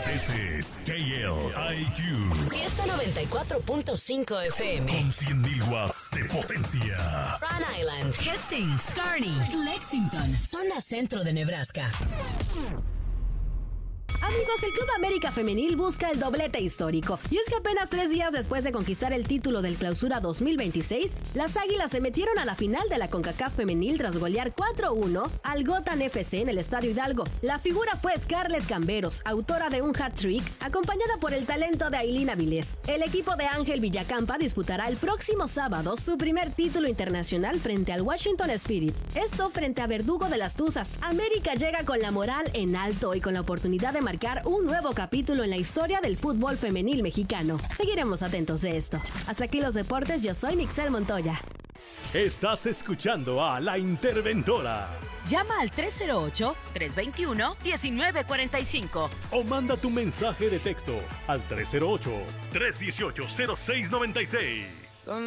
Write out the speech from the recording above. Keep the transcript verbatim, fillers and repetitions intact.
Ese es K L I Q. Fiesta noventa y cuatro punto cinco F M. Con cien mil watts de potencia. Rhode Island, Hastings, Kearney, Lexington, zona centro de Nebraska. Amigos, el Club América Femenil busca el doblete histórico. Y es que apenas tres días después de conquistar el título del Clausura dos mil veintiséis, las Águilas se metieron a la final de la CONCACAF Femenil tras golear cuatro uno al Gotham F C en el Estadio Hidalgo. La figura fue Scarlett Camberos, autora de un hat-trick, acompañada por el talento de Ailín Avilés. El equipo de Ángel Villacampa disputará el próximo sábado su primer título internacional frente al Washington Spirit. Esto frente a Verdugo de las Tuzas. América llega con la moral en alto y con la oportunidad de marcar un nuevo capítulo en la historia del fútbol femenil mexicano. Seguiremos atentos de esto. Hasta aquí los deportes, yo soy Mixel Montoya. Estás escuchando a La Interventora. Llama al tres cero ocho, tres dos uno, uno nueve cuatro cinco o manda tu mensaje de texto al tres cero ocho, tres uno ocho, cero seis nueve seis.